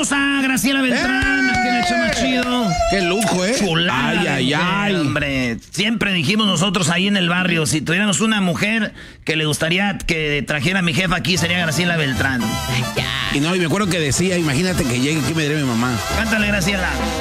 tenemos a Graciela Beltrán, aquí en el show más chido. ¡Qué lujo, Chulada, ay! Hombre, siempre dijimos nosotros ahí en el barrio, si tuviéramos una mujer que le gustaría que trajera a mi jefa aquí, sería Graciela Beltrán. Y no, y me acuerdo que decía, imagínate que llegue aquí y me diría mi mamá. Cántale, Graciela.